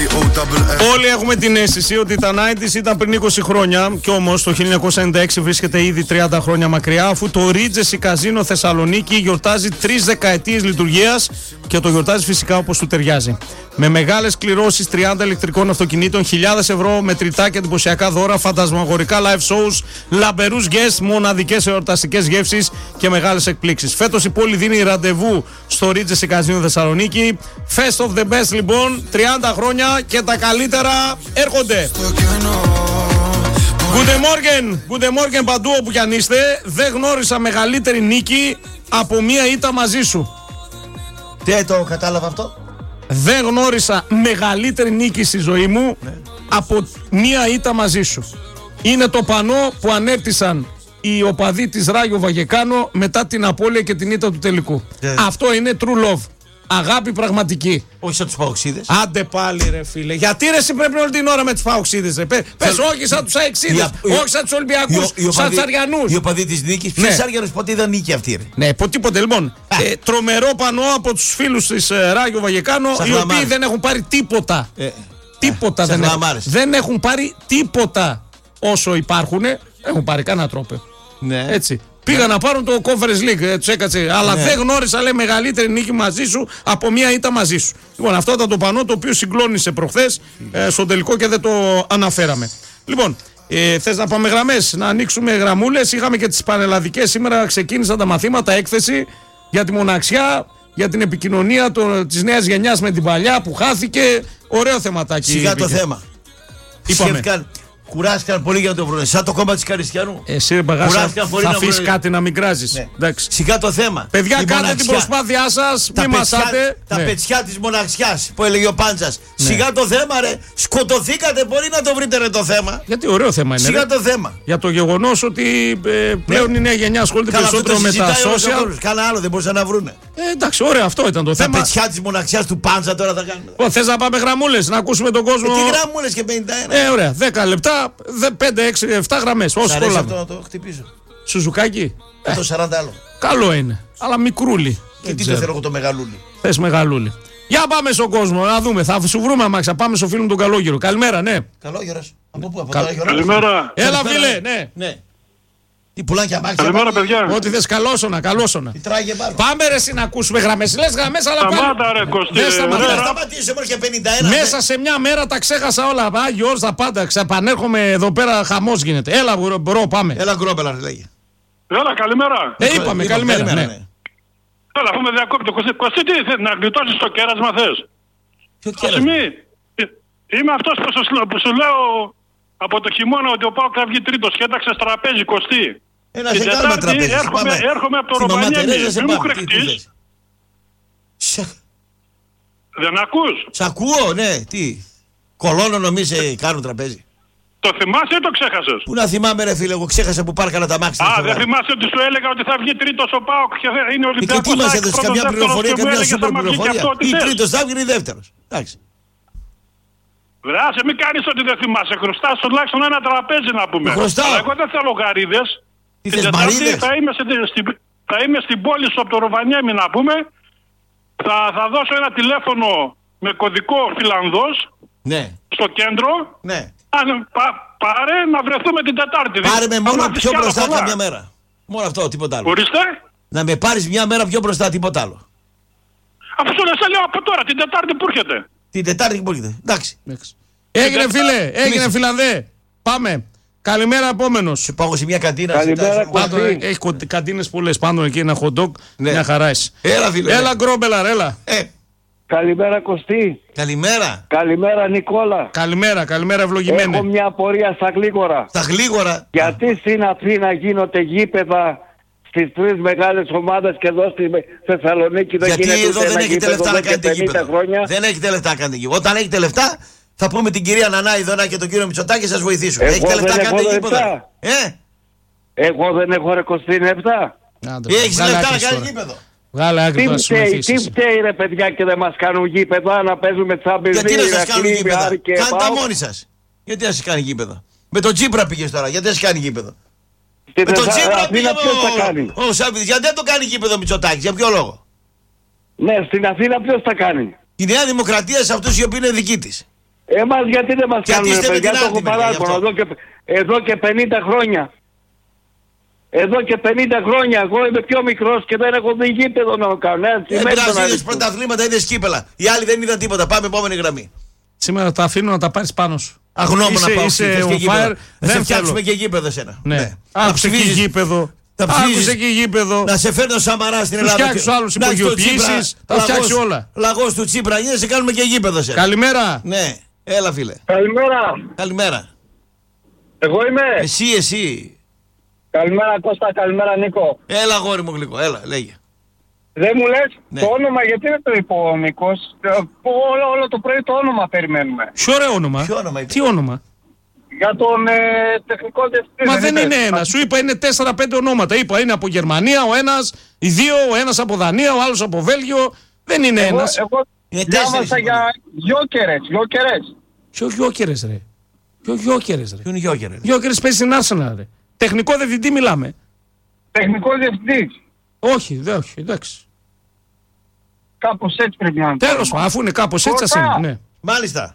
Όλοι έχουμε την αίσθηση ότι τα 90's ήταν πριν 20 χρόνια κι όμως το 1996 βρίσκεται ήδη 30 χρόνια μακριά, αφού το Regency Casino Θεσσαλονίκη γιορτάζει 3 δεκαετίες λειτουργίας και το γιορτάζει φυσικά όπως του ταιριάζει. Με μεγάλες κληρώσεις, 30 ηλεκτρικών αυτοκινήτων, χιλιάδες ευρώ μετρητά και εντυπωσιακά δώρα, φαντασμαγορικά live shows, λαμπερούς guests, μοναδικές εορταστικές γεύσεις και μεγάλες εκπλήξεις. Φέτος η πόλη δίνει ραντεβού στο Regency Casino Θεσσαλονίκη. Fest of the best λοιπόν, 30 χρόνια και τα καλύτερα έρχονται. Guten Morgen παντού όπου κι αν είστε. Δεν γνώρισα μεγαλύτερη νίκη από μία ήττα μαζί σου. Τι το κατάλαβα αυτό? Δεν γνώρισα μεγαλύτερη νίκη στη ζωή μου από μία ήττα μαζί σου. Είναι το πανό που ανέπτυσαν οι οπαδοί της Ράγιο Βαγεκάνο μετά την απώλεια και την ήττα του τελικού. Αυτό είναι true love. Αγάπη πραγματική. Όχι σαν τους Παοξίδες. Άντε πάλι ρε φίλε. Γιατί ρε εσύ πρέπει όλη την ώρα με τους Παοξίδες ρε. Πες όχι σαν τους Αεξίδες, όχι σαν τους Ολυμπιακούς, σαν τους Αριανούς. Οι οπαδοί της νίκης. Ποιος Άριανος ποτέ ήταν νίκη αυτή ρε? Ναι, τίποτε λοιπόν. Τρομερό πανό από τους φίλους της Ράγιο Βαγεκάνο, οι οποίοι δεν έχουν πάρει τίποτα. Τίποτα δεν έχουν. Δεν έχουν πάρει τίποτα όσο υπάρχουν. Έχουν πάρει κανένα τρόπο. Έτσι. Πήγαν να πάρουν το Conference League, τους έκατσε. Αλλά δεν γνώρισα, λέει, μεγαλύτερη νίκη μαζί σου από μία ήττα μαζί σου. Λοιπόν, αυτό ήταν το πανό το οποίο συγκλώνησε προχθές στον τελικό και δεν το αναφέραμε. Λοιπόν, θες να πάμε γραμμές, να ανοίξουμε γραμμούλες? Είχαμε και τις πανελλαδικές. Σήμερα ξεκίνησαν τα μαθήματα, έκθεση για τη μοναξιά, για την επικοινωνία της νέας γενιάς με την παλιά που χάθηκε. Ωραίο θεματάκι. Σιγά το θέμα. Είπαμε. Κουράστηκαν πολύ για να το βρουν. Σαν το κόμμα της Καριστιανού. Εσύ ρε Μπαγάσα, θα αφήσεις κάτι να μην κράζεις. Ναι. Σιγά το θέμα. Παιδιά, κάντε την προσπάθειά σας. Μη μασάτε. Τα πετσιά της μοναξιάς που έλεγε ο Πάντζας. Σιγά το θέμα ρε. Σκοτωθήκατε. Μπορεί να το βρείτε ρε το θέμα. Γιατί ωραίο θέμα είναι. Σιγά το θέμα. Για το γεγονός ότι πλέον η νέα γενιά ασχολείται περισσότερο με τα social. Κάνα άλλο δεν μπορούσαν να βρούνε. Εντάξει, ωραίο αυτό ήταν το θέμα. Τα πετσιά της μοναξιάς του Πάντζα τώρα θα κάνουν. Θες να πάμε γραμμούλες, να ακούσουμε τον κόσμο? Τι γραμμούλες και 51. Ωραία, 10 λεπτά. 5, 6, 7 γραμμές. Όσο πρόλαβε. Αυτό να το χτυπήσω. Σουζουκάκι. Το 40 άλλο. Καλό είναι. Αλλά μικρούλι. Και τι το θέλω εγώ το μεγαλούλι. Θες μεγαλούλι. Για πάμε στον κόσμο να δούμε. Θα σου βρούμε αμάξα. Πάμε στο φίλο μου τον Καλόγερο. Καλημέρα, ναι. Καλόγερος. Από πού, από Καλημέρα. Έλα, φίλε, ναι. Τι πουλάνε αμάξια. Καλημέρα, παιδιά. Ό,τι θες, καλόσωνα. Πάμε ρε εσύ να ακούσουμε γραμμές. Λες γραμμές, αλλά πάλι. Σταμάτα ρε Κωστή. Δεν σταματήσω μόνο και 51. Μέσα σε μια μέρα τα ξέχασα όλα. Άγιο όρς τα πάντα. Ξαπανέρχομαι εδώ πέρα, χαμός γίνεται. Έλα, μπρο, πάμε. Έλα, Γκρόμπελα, λέγε. Έλα, καλημέρα. Είπαμε, καλημέρα. Ναι. Έλα, αφού με διακόπτω. Κωστή, τι θες, να γλιτώσεις το κέρασμα θες? Ποιο κέρασμα? Είμαι αυτός που σου λέω από το χειμώνα ότι ο ΠΑΟΚ θα βγει τρίτος. Κέταξες τραπέζι, Κωστή. Την Τετάρτη έρχομαι από το Ροβανιέμι. Μη μου κρεχτείς. Δεν ακούς? Σ' ακούω, ναι. Τι? Κολώνω νομίζεις κάνουν τραπέζι? Το θυμάσαι ή το ξέχασες? Πού να θυμάμαι ρε φίλε, εγώ ξέχασα που πάρκανα τα μάξια. Δεν θυμάσαι ότι σου έλεγα ότι θα βγει τρίτος ο ΠΑΟΚ και είναι Ολυμπιακός? Και τι μας έδωσε, καμιά πληροφορία, καμιά σούπερ πληροφορία? Ή τρίτος θα βγει ή δεύτερος? Εντάξει. Βρεάσε, μην κάνεις ότι δεν θυμάσαι. Χρωστάς τουλάχιστον ένα τραπέζι να πούμε. Χρωστάω. Εγώ δεν θέλω γαρίδες. Τι θες, μαρίδες? Θα είμαι στην πόλη σου από το Ροβανιέμι να πούμε. Θα δώσω ένα τηλέφωνο με κωδικό Φιλανδός. Ναι. Στο κέντρο. Ναι. Πάρε να βρεθούμε την Τετάρτη. Πάρε με μόνο πιο μπροστά καμιά μέρα. Μόνο αυτό, τίποτα άλλο. Ορίστε. Να με πάρεις μια μέρα πιο μπροστά, τίποτα άλλο. Αφού σου λέω από τώρα, την Τετάρτη που έρχεται. Την Τετάρτη που έρχεται. Εντάξει. Έγινε φίλε, έγινε Φιλανδέ. Πάμε. Καλημέρα, επόμενος. Σε πάω σε μια καντίνα. Καλημέρα, έχει καντίνες πολλές πάνω εκεί, ένα hot dog. Μια χαρά είσαι. Έλα, φίλε. Έλα, Γκρόμπελαρ, έλα. Καλημέρα, Κωστή. Καλημέρα. Καλημέρα, Νικόλα. Καλημέρα, ευλογημένη. Έχω μια απορία στα γλίγορα. Στα γλίγορα. Γιατί στην Αθήνα γίνονται γήπεδα στις τρεις μεγάλες ομάδες και εδώ στη Θεσσαλονίκη δεν γίνεται? Γιατί εδώ δεν έχετε λεφτά να κάνετε γήπεδο. Χρόνια. Δεν έχετε λεφτά να κάνετε γήπεδο. Όταν έχετε λεφτά, θα πούμε την κυρία Νανά Ιδωνά και τον κύριο Μητσοτάκη σας βοηθήσουν. Έχετε λεφτά να κάνετε γήπεδο? Εγώ δεν έχω ρε Κωστή λεφτά. Έχεις λεφτά να κάνεις γήπεδο? Βγάλε άκρη τώρα σου Τι φταίει ρε παιδιά και δεν μας κάνουν γήπεδα να παίζουμε Champions League? Γιατί να σας κάνουν γήπεδα? Κάντε τα μόνοι σας. Γιατί να σας κάνει γήπεδο? Με τον Τσίπρα πήγες τώρα, γιατί να σας κάνει γήπεδο? Με τον Τσίπρα πήγε ο Σάββιδης, γιατί δεν το κάνει γήπεδο Μητσοτάκης, για ποιο λόγο? Ναι, στην Αθήνα ποιος θα κάνει? Η Νέα Δημοκρατία σε αυτούς οι οποίοι είναι δικοί της. Εμάς γιατί δεν μας κάνουν, παιδιά, το έχω παράπονο εδώ και 50 χρόνια. Εδώ και 50 χρόνια. Εγώ είμαι πιο μικρός και δεν έχω δει γήπεδο να κάνω. Είδες πρωταθλήματα, είδες κύπελα. Οι άλλοι δεν είδαν τίποτα. Πάμε επόμενη γραμμή. Σήμερα τα αφήνω να τα πάρεις πάνω σου. Αγνώμονα πάω. Δεν φτιάξουμε και γήπεδο εσένα. Ναι. Άκουσε και γήπεδο. Άκουσε και γήπεδο. Να σε φέρνω Σαμαρά στην Ελλάδα. Θα φτιάξει του άλλου υπογειοποιήσεις. Θα φτιάξει όλα. Λαγός του Τσίπρα, να σε κάνουμε και γήπεδο εσένα. Καλημέρα. Ναι, έλα φίλε. Καλημέρα. Εγώ είμαι. Εσύ. Καλημέρα Κώστα, καλημέρα Νίκο. Έλα γόρι μου γλυκό, έλα, λέγε. Δεν μου λες το όνομα, γιατί δεν το είπε ο Νίκος. Όλο το πρωί το όνομα περιμένουμε. Ποιο ωραίο όνομα. Τι όνομα. Για τον τεχνικό διευθυντή. Μα δεν είναι ένα. Σου είπα είναι 4-5 ονόματα. Είπα είναι από Γερμανία ο ένας, οι δύο, ο ένας από Δανία, ο άλλος από Βέλγιο. Δεν είναι ένας. Εγώ διάβασα για Γιόκερες. Ποιο Γιόκερες ρε. Ποιο Γιόκερες ρε. Ποιο είναι Γιόκερες. Γιόκερες παίζει στην Arsenal ρε. Τεχνικό διευθυντή μιλάμε. Τεχνικό διευθυντή. Όχι, εντάξει. Κάπως έτσι πρέπει να είναι. Τέλος πάντων, αφού είναι κάπως έτσι ας είναι. Ναι. Μάλιστα.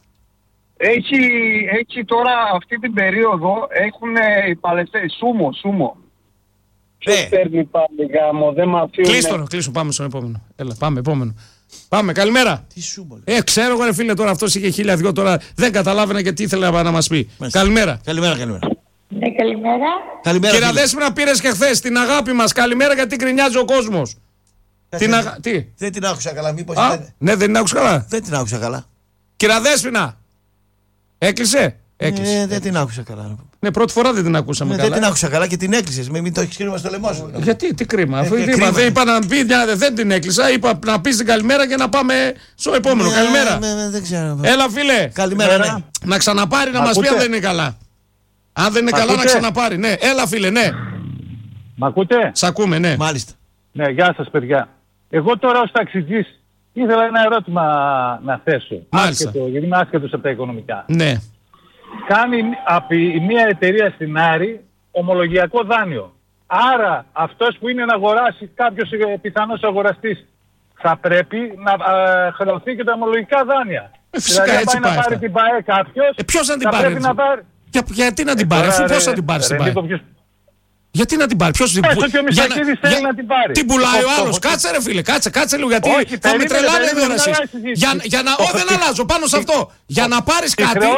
Έχει τώρα αυτή την περίοδο έχουν οι παλαιστές Σούμο. Ποιος παίρνει πάλι γάμο, δεν μ' αφήνουν. Κλείστο, πάμε στον επόμενο. Έλα, πάμε επόμενο. Πάμε, καλημέρα. Τι Σούμο. Ξέρω εγώ ρε φίλε τώρα, αυτός είχε 1002 τώρα, δεν καταλάβαινα και τι ήθελε να μας πει. Καλημέρα. Καλημέρα. Ναι, καλημέρα. Κύριε Δέσποινα, πήρες και χθες την αγάπη μας. Καλημέρα, γιατί γκρινιάζει ο κόσμος. Τι. Δεν την άκουσα καλά, μήπως. Ναι, δεν την άκουσα καλά. Δεν την άκουσα καλά. Κύριε Δέσποινα, έκλεισε. Δεν την άκουσα καλά. Ναι, πρώτη φορά δεν την ακούσαμε καλά. Δεν την άκουσα καλά και την έκλεισες. Μην το έχεις κρίμα στο λαιμό σου. Γιατί, τι κρίμα. Δεν είπα να πει, δεν την έκλεισα. Είπα να πεις την καλημέρα και να πάμε στο επόμενο. Καλημέρα. Δεν ξέρω. Έλα, φίλε. Καλημέρα. Να ξαναπάρει να μας πει αν δεν είναι καλά. Αν δεν είναι καλά, να ξαναπάρει. Ναι, έλα, φίλε, ναι. Μ' ακούτε? Σ' ακούμε, ναι. Μάλιστα. Ναι, γεια σας, παιδιά. Εγώ τώρα ως ταξιτζής ήθελα ένα ερώτημα να θέσω. Μάλιστα. Γιατί είμαι άσχετος από τα οικονομικά. Ναι. Κάνει από μια εταιρεία στην Άρη ομολογιακό δάνειο. Άρα αυτός που είναι να αγοράσει, κάποιος πιθανός αγοραστής, θα πρέπει να χρεωθεί και τα ομολογικά δάνεια. Φυσικά δηλαδή, έτσι πάει. Να πάρει την ΠΑΕ κάποιος, ποιος να την θα πάρει, πρέπει να πάρει. Γιατί να την πάρει, αφού πώς θα την πάρει την ΠΑΕ. Γιατί να την πάρει, ποιος την πάρει. Έστω και ο Μητσακίδης θέλει να την πάρει. Την πουλάει ο άλλος. Κάτσε ρε φίλε, κάτσε λίγο, γιατί θα με τρελάνε εδώ εσείς. Δεν αλλάζω πάνω σε αυτό. Για να πάρεις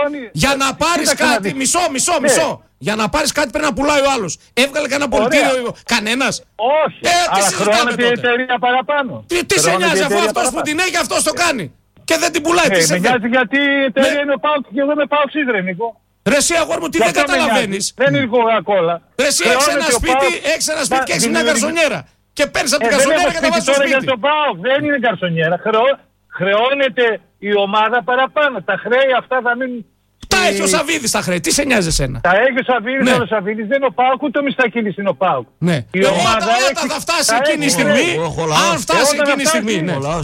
κάτι, μισό. Για να πάρεις κάτι πρέπει να πουλάει ο άλλος. Έβγαλε κανένα πολιτήριο κανένας. Όχι, αλλά χρεώνεται η εταιρεία παραπάνω. Τι σε νοιάζει, αφού αυτός που την έχει αυτός το κάνει. Και δεν την πουλάει. Με νοιάζει γιατί η εταιρεία είναι ο ΠΑΟΚ και εγώ είμαι ΠΑΟΚΣΙς ρε Νίκο. Ρε εσύ αγόρι μου, τι δεν καταλαβαίνεις. Δεν είναι κοκακόλα. Ρε εσύ έχεις ένα σπίτι και έχεις μια γαρσονιέρα. Και παίρνεις από την γαρσονιέρα και τα βάζεις στο σπίτι. Για τον ΠΑΟΚ δεν είναι γαρσονιέρα. Χρεώνεται η ομάδα παραπάνω. Τα χρέη αυτά θα μείνουν. Τα έχει ο Σαββίδης τα χρέη. Τι σε νοιάζει εσένα. Τα έχει ο Σαββίδης, αλλά ο Σαββίδης δεν είναι ο ΠΑΟΚ, ούτε ο Μιστακίδης είναι ο ΠΑΟΚ. Ναι. Όταν θα φτάσει εκείνη η στιγμή, αν φτάσει εκείνη η στιγμή.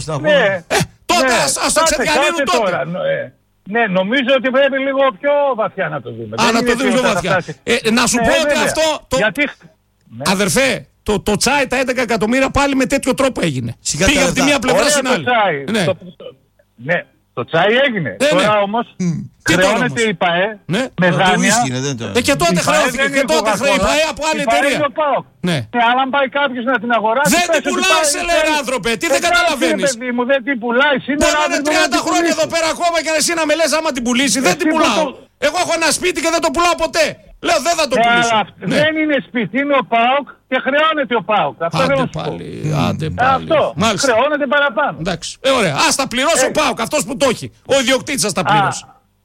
Τότε ας το ξεδιαλύνουν τότε. Ναι, νομίζω ότι πρέπει λίγο πιο βαθιά να το δούμε. Να το δούμε πιο βαθιά. Να σου πω ότι αυτό. Αδερφέ, το τσάι τα 11 εκατομμύρια πάλι με τέτοιο τρόπο έγινε. Πήγε από τη μία πλευρά στην άλλη. Ναι, το τσάι έγινε. Τώρα όμως χρεώνεται η ΠΑΕ με δάνεια. Και τότε χρεώθηκε και τότε η ΠΑΕ από άλλη εταιρεία. Αλλά αν πάει κάποιος να την αγοράσει. Δεν την πουλάει, σε λέει άνθρωπε. Τι δεν καταλαβαίνεις. Δεν την πουλάει σήμερα. Μπορεί να είναι 30 χρόνια εδώ πέρα ακόμα και εσύ να με λες άμα την πουλήσει. Δεν την πουλάω. Εγώ έχω ένα σπίτι και δεν το πουλάω ποτέ. Λέω δεν θα το πουλήσω. Δεν είναι σπίτι, είναι ο ΠΑΟΚ και χρεώνεται ο ΠΑΟΚ. Άντε πάλι. Αυτό. Χρεώνεται παραπάνω. Εντάξει. Ωραία. Ας τα πληρώσει ο ΠΑΟΚ, αυτός που το έχει. Ο ιδιοκτήτης ας τα πληρώσει.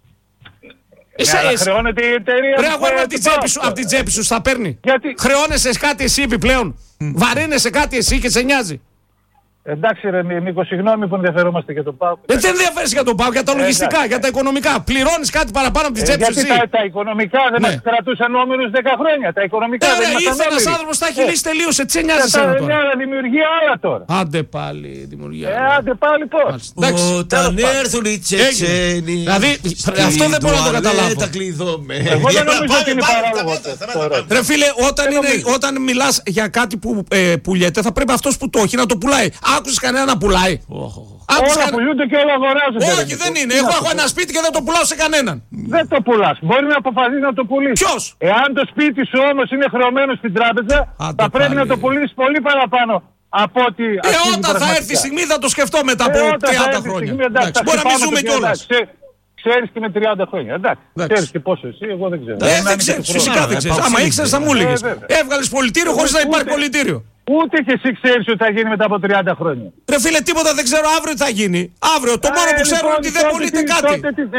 Χρεώνεται η εταιρεία. Ρε αγόρι, από την τσέπη σου θα παίρνει. Χρεώνεσαι κάτι εσύ επιπλέον. Βαρύνεσαι κάτι εσύ και σε νοιάζει. Εντάξει ρε Νίκο, συγγνώμη που ενδιαφερόμαστε για τον ΠΑΟΚ. Δεν ενδιαφέρεσαι για τον ΠΑΟΚ, για τα λογιστικά, για τα οικονομικά. Πληρώνεις κάτι παραπάνω από την τσέπη σου. Γιατί τα οικονομικά δεν μας κρατούσαν όμοιρους 10 χρόνια. Τα οικονομικά δεν μας ήρθε ένας άνθρωπος, τα έχει λύσει τελείως. Τι σε νοιάζει εσένα τώρα. Δημιουργεί άλλα τώρα. Άντε πάλι δημιουργία. Άντε πάλι πώς. Όταν έρθουν οι Τσετσένοι. Δηλαδή αυτό δεν μπορώ να το καταλάβω. Εγώ δεν νομίζω ότι είναι παράλογο. Ρε φίλε, όταν μιλάς για κάτι που πουλιέται, θα πρέπει αυτός που το έχει να το πουλάει. Άκουσες κανένα να πουλάει? Όλα πουλούνται και όλα αγοράζονται. Όχι, δεν είναι. Εγώ έχω ένα σπίτι και δεν το πουλάω σε κανέναν. Δεν το πουλάς. Μπορεί να αποφασίσει να το πουλήσει. Ποιος? Εάν το σπίτι σου όμως είναι χρεωμένο στην τράπεζα, θα πρέπει να το πουλήσεις πολύ παραπάνω από ότι. Όταν θα έρθει η στιγμή θα το σκεφτώ μετά από 30 χρόνια. Μπορεί να μην ζούμε κιόλας. Ξέρεις και με 30 χρόνια. Εντάξει. Ξέρεις και πόσο εσύ, εγώ δεν ξέρω. Δεν ξέρεις. Φυσικά δεν ξέρεις. Άμα ήξερες θα μου έλεγες. Έβγαλες πολιτήριο χωρίς να υπάρχει πολιτήριο. Ούτε και εσύ ξέρεις ότι θα γίνει μετά από 30 χρόνια. Ρε φίλε, τίποτα δεν ξέρω αύριο τι θα γίνει. Αύριο το μόνο που ξέρω είναι ότι δεν πωλείται κάτι.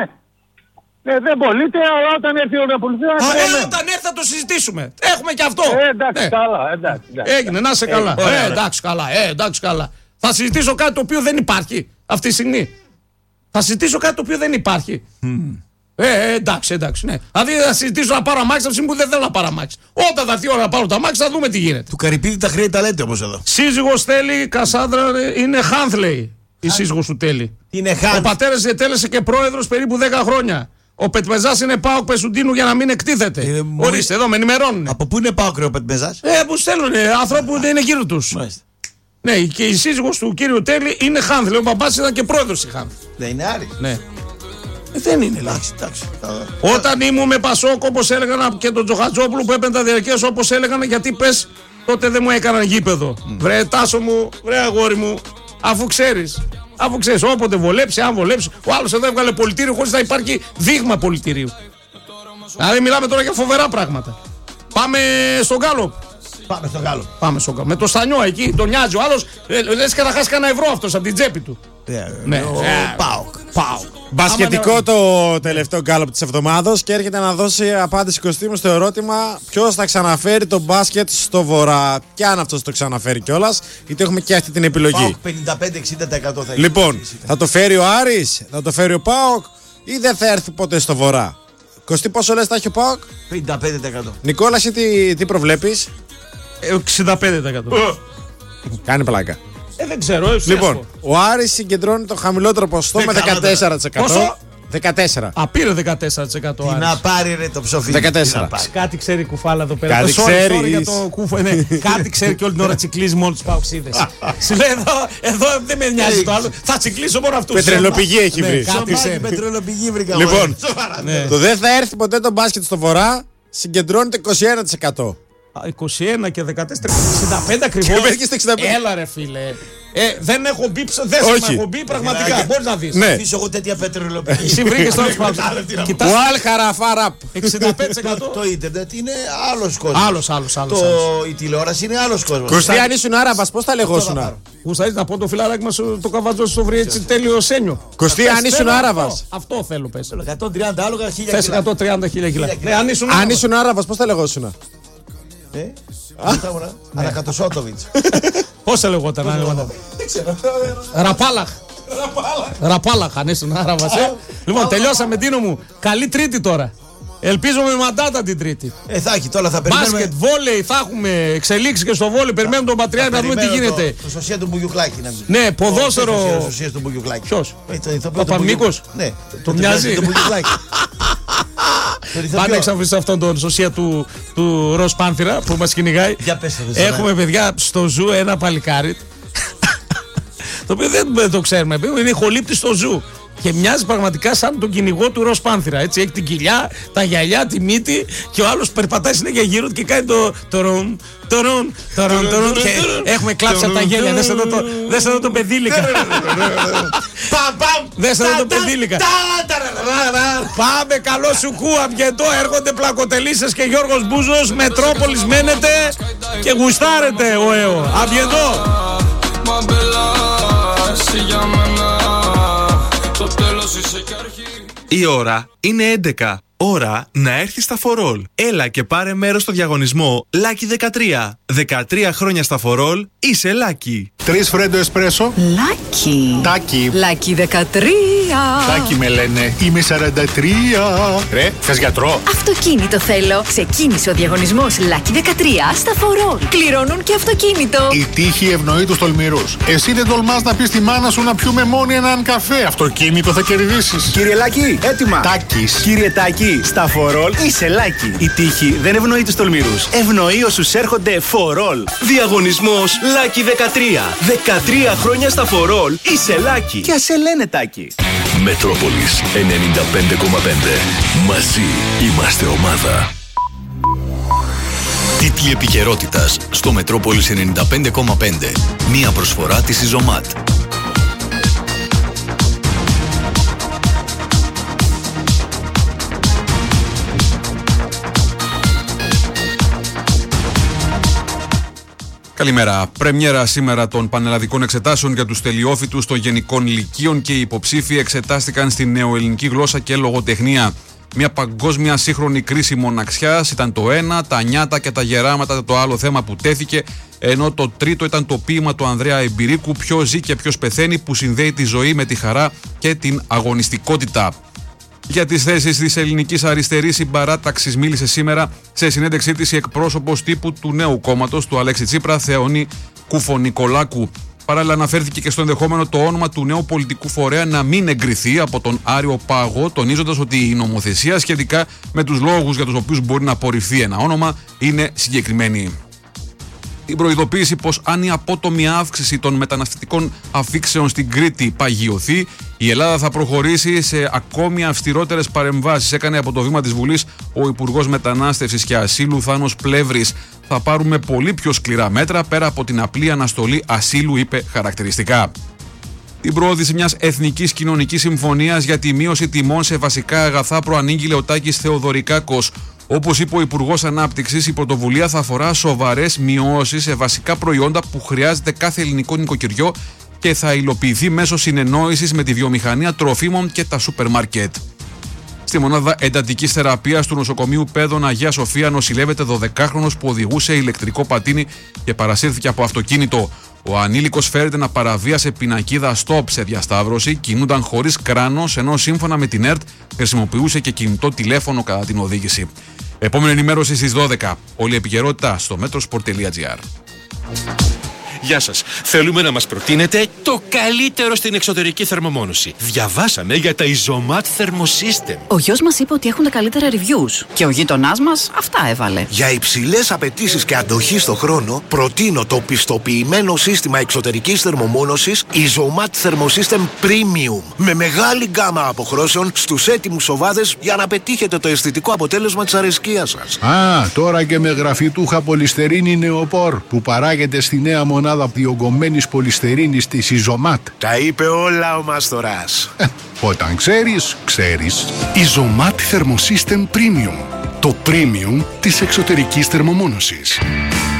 Δεν πωλείται, αλλά όταν έρθει η ώρα να πουληθεί. Όταν έρθει θα το συζητήσουμε. Έχουμε και αυτό. Εντάξει, καλά. Έγινε, να είσαι καλά. Εντάξει, καλά. Θα συζητήσω κάτι το οποίο δεν υπάρχει αυτή τη στιγμή. Θα συζητήσω κάτι το οποίο δεν υπάρχει. Εντάξει, ναι. Δηλαδή θα συζητήσω να πάρω αμάξι από τη στιγμή που δεν θέλω να πάρω αμάξι. Όταν θα έρθει η ώρα να πάρω το αμάξι θα δούμε τι γίνεται. Του Καρυπίδη τα χρέη τα λέτε όμως εδώ. Σύζυγος Τέλη, Κασάνδρα, είναι Χάνθ λέει. Η σύζυγος του Τέλη. Είναι Χάνθ. Ο πατέρας διετέλεσε και πρόεδρος περίπου 10 χρόνια. Ο Πετμεζάς είναι ΠΑΟΚ Πεσουντίνου για να μην εκτίθεται. Ορίστε, εδώ με ενημερώνουν. Από πού είναι ΠΑΟΚ ο Πετμεζάς? Που στέλνουν ανθρώπου που δεν είναι γύρω τους. Ναι, και η σύζυγος του κύριου Τέλη είναι Χάνθ. Λέει, ο μπαμπάς ήταν και πρόεδρος στη Χάνθ. Δεν είναι Άρης. Ναι. Δεν είναι, εντάξει. Όταν ήμουν με Πασόκ, όπως έλεγαν και τον Τζοχατζόπουλο που έπαιρνε τα διαρκές, όπως έλεγαν, γιατί πες τότε δεν μου έκαναν γήπεδο. Βρε Τάσο μου, βρε αγόρι μου, αφού ξέρεις, όποτε βολέψει, αν βολέψει. Ο άλλος εδώ έβγαλε πολιτήριο χωρίς να υπάρχει δείγμα πολιτηρίου. Δηλαδή μιλάμε τώρα για φοβερά πράγματα. Πάμε στον Γκάλο. Πάμε στον Γκάλο. Με το Στανιό εκεί, τον νοιάζει ο άλλος, λες και θα χάσει κανένα ευρώ αυτός από την τσέπη του. Ναι, ΠΑΟΚ. Μπασκετικό το τελευταίο γκάλωπ της εβδομάδος και έρχεται να δώσει απάντηση Κωστή στο ερώτημα ποιος θα ξαναφέρει το μπάσκετ στο Βορρά. Και αν αυτός το ξαναφέρει κιόλας, γιατί έχουμε και αυτή την επιλογή. ΠΑΟΚ 55-60% θα Λοιπόν, θα το φέρει ο Άρης, θα το φέρει ο ΠΑΟΚ ή δεν θα έρθει ποτέ στο Βορρά? Κωστή, πόσο λες θα έχει ο ΠΑΟΚ? 55%. Νικόλα, εσύ τι προβλέπεις? 65%. Κάνει πλάκα. Δεν ξέρω. Λοιπόν, ο Άρης συγκεντρώνει το χαμηλότερο ποσοστό με 14%. Πόσο? 14. Πήρε 14%. Τι να πάρει ρε το ψοφί. 14. Κάτι ξέρει κουφάλα εδώ πέρα. Κάτι ξέρει. Κάτι ξέρει και όλη την ώρα τσικλίζει με όλους τους παοξίδες. Σου λέει εδώ δεν με νοιάζει το άλλο. Θα τσικλίσω μόνο αυτούς. Πετρελοπηγή έχει βρει. Πετρελοπηγή βρήκα. Λοιπόν, το δεν θα έρθει ποτέ το μπάσκετ στο Βορρά συγκεντρώνεται 21%. 21 και 14, 65 ακριβώς. Έλα ρε φίλε. Δεν έχω μπει, δεν έχω μπει πραγματικά. Μπορείς να δεις. Ναι. Αφήσω εγώ τέτοια πετρελοπηγή. Εσύ βρήκες τώρα Ουάλ χαραφάραπ. 65%. Το ίντερνετ είναι άλλος κόσμος. Άλλος. Η τηλεόραση είναι άλλος κόσμος. Κωστή, αν ήσουν Άραβας, πώς θα λεγόσουν? Γουστάρεις να πω το φιλαράκι μας το καβατζό στο βρει έτσι τέλειο Σένιο. Κωστή, αν ήσουν Άραβας. Αυτό θέλω πες. 130 άλογα, 1000 κιλά. Θες 130.000 κιλά. Αν ήσουν Άραβας, πώς θα λεγόσουν? Ανακατοσότοβιτς. Πώς θα λεγόταν? Δεν ξέρω. Ραπάλαχ αν ήσουν Άραβας. Λοιπόν, τελειώσαμε Τίνο μου. Καλή Τρίτη τώρα. Ελπίζω με μαντάτα την Τρίτη. Θα έχει τώρα, θα περιμένουμε. Μπάσκετ, βόλεϊ, θα έχουμε εξελίξει και στο βόλεϊ. Περιμένουμε τον Πατριάρχη να δούμε τι γίνεται. Το σωσία του Μπουγιουκλάκη. Ναι, ποδόσφαιρο. Το σωσία του Μπουγιουκλάκη. Ποιος? Παπαμίκος. Ναι. Το μοιάζει. Το Μπουγιουκλάκη. Πάνε εξαφρίσει αυτόν τον σωσία του Ροζ Πάνθυρα που μας κυνηγάει. Έχουμε παιδιά στο ζου ένα παλικάρι. Το οποίο δεν το ξέρουμε. Είναι χολύπτη στο ζου. Και μοιάζει πραγματικά σαν τον κυνηγό του Ροζ Πάνθυρα. Έτσι, έχει την κοιλιά, τα γυαλιά, τη μύτη και ο άλλος περπατάει συνέχεια γύρω του και κάνει το ρομ. Και έχουμε κλάψει από τα γέλια. Δες εδώ το παιδίλικα. Δες εδώ το παιδίλικα. Πάμε, καλό σου κου, αμπιεντό. Έρχονται Πλακοτελίσσες και Γιώργος Μπούζος. Μετρόπολης μένετε και γουστάρετε ο ΕΟ. Αμπιεντό. Η ώρα είναι 11. Ώρα να έρθει στα Φορόλ. Έλα και πάρε μέρος στο διαγωνισμό Λάκι 13. 13 χρόνια στα Φορόλ, είσαι Λάκι. 3 φρέντο εσπρέσο. Λάκι. Τάκι. Λάκι 13. Τάκη με λένε, είμαι 43. Ρε, θες γιατρό? Αυτοκίνητο θέλω. Ξεκίνησε ο διαγωνισμός Lucky 13 στα For All. Κληρώνουν και αυτοκίνητο. Η τύχη ευνοεί τους τολμηρούς. Εσύ δεν τολμάς να πεις στη μάνα σου να πιούμε μόνοι έναν καφέ. Αυτοκίνητο θα κερδίσεις. Κύριε Λάκη, έτοιμα. Τάκης. Κύριε Τάκη, στα For All είσαι Λάκη. Η τύχη δεν ευνοεί τους τολμηρούς. Ευνοεί όσους έρχονται For All. Διαγωνισμός Lucky 13. 13 χρόνια στα For All είσαι Λάκη. Και ας σε λένε Τάκη. Μετρόπολης 95,5. Μαζί είμαστε ομάδα. Τίτλοι επικαιρότητας στο Μετρόπολης 95,5. Μία προσφορά της Ιζωμάτ. Καλημέρα. Πρεμιέρα σήμερα των πανελλαδικών εξετάσεων για τους τελειόφοιτους των γενικών λυκείων και οι υποψήφοι εξετάστηκαν στη νεοελληνική γλώσσα και λογοτεχνία. Μια παγκόσμια σύγχρονη κρίση μοναξιάς ήταν το ένα, τα νιάτα και τα γεράματα το άλλο θέμα που τέθηκε, ενώ το τρίτο ήταν το ποίημα του Ανδρέα Εμπειρίκου «Ποιος ζει και ποιος πεθαίνει», που συνδέει τη ζωή με τη χαρά και την αγωνιστικότητα. Για τις θέσεις της ελληνικής αριστερής συμπαράταξης μίλησε σήμερα σε συνέντευξή της η εκπρόσωπος τύπου του νέου κόμματος του Αλέξη Τσίπρα, Θεόνη Κουφονικολάκου. Παράλληλα, αναφέρθηκε και στο ενδεχόμενο το όνομα του νέου πολιτικού φορέα να μην εγκριθεί από τον Άριο Πάγο, τονίζοντας ότι η νομοθεσία σχετικά με τους λόγους για τους οποίους μπορεί να απορριφθεί ένα όνομα είναι συγκεκριμένη. Την προειδοποίηση πως αν η απότομη αύξηση των μεταναστευτικών αφήξεων στην Κρήτη παγιωθεί, η Ελλάδα θα προχωρήσει σε ακόμη αυστηρότερες παρεμβάσεις. Έκανε από το βήμα της Βουλής ο Υπουργός Μετανάστευσης και Ασύλου Θάνος Πλεύρης. Θα πάρουμε πολύ πιο σκληρά μέτρα πέρα από την απλή αναστολή ασύλου, είπε χαρακτηριστικά. Την προώθηση μιας εθνικής κοινωνικής συμφωνίας για τη μείωση τιμών σε βασικά αγαθά προανήγγειλε ο Τάκης Θεοδωρικάκος. Όπως είπε ο Υπουργός Ανάπτυξης, η πρωτοβουλία θα αφορά σοβαρές μειώσεις σε βασικά προϊόντα που χρειάζεται κάθε ελληνικό νοικοκυριό και θα υλοποιηθεί μέσω συνεννόησης με τη βιομηχανία τροφίμων και τα σούπερ μάρκετ. Στη μονάδα εντατικής θεραπείας του νοσοκομείου Πέδων Αγία Σοφία νοσηλεύεται 12χρονος που οδηγούσε ηλεκτρικό πατίνι και παρασύρθηκε από αυτοκίνητο. Ο ανήλικος φέρεται να παραβίασε πινακίδα stop σε διασταύρωση, κινούνταν χωρίς κράνος, ενώ σύμφωνα με την ΕΡΤ χρησιμοποιούσε και κινητό τηλέφωνο κατά την οδήγηση. Επόμενη ενημέρωση στις 12. Όλη η επικαιρότητα στο metrosport.gr. Γεια σας. Θέλουμε να μας προτείνετε το καλύτερο στην εξωτερική θερμομόνωση. Διαβάσαμε για τα Izomat Thermosystem. Ο γιος μας είπε ότι έχουν τα καλύτερα reviews. Και ο γείτονάς μας αυτά έβαλε. Για υψηλές απαιτήσεις και αντοχή στο χρόνο, προτείνω το πιστοποιημένο σύστημα εξωτερικής θερμομόνωσης Izomat Thermosystem Premium. Με μεγάλη γκάμα αποχρώσεων στους έτοιμους σοβάδες για να πετύχετε το αισθητικό αποτέλεσμα της αρεσκίας σας. Τώρα και με γραφιτούχα πολυστερίνη νεοπόρ που παράγεται στη νέα μονάδα διογκωμένης πολυστερίνης της Izomat. Τα είπε όλα ο Μάστορας. Όταν ξέρεις, ξέρεις. Izomat Thermosystem Premium. Το premium της εξωτερικής θερμομόνωσης.